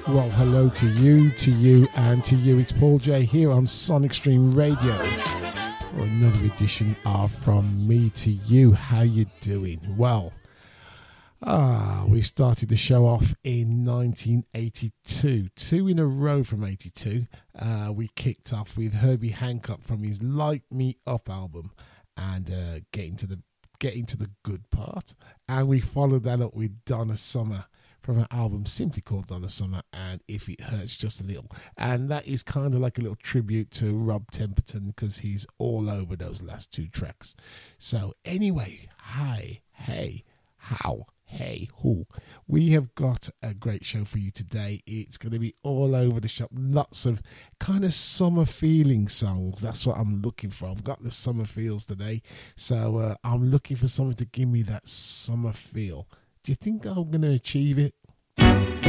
Well, hello to you, and to you. It's Paul J here on Sonic Stream Radio for another edition of From Me to You. How you doing? Well, we started the show off in 1982, two in a row from 82. We kicked off with Herbie Hancock from his Light Me Up album, and getting to the good part, and we followed that up with Donna Summer from an album simply called Donna Summer and If It Hurts Just a Little. And that is kind of like a little tribute to Rob Temperton because he's all over those last two tracks. So anyway, hi, hey, how, hey, who. We have got a great show for you today. It's going to be all over the shop. Lots of kind of summer feeling songs. That's what I'm looking for. I've got the summer feels today. So I'm looking for something to give me that summer feel. Do you think I'm going to achieve it?